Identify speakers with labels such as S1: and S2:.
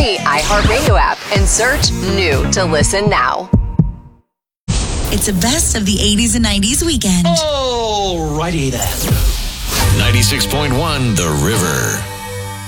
S1: free iHeartRadio app and search New to listen now.
S2: It's a best of the 80s and 90s weekend.
S3: Alrighty then.
S4: 96.1 The River.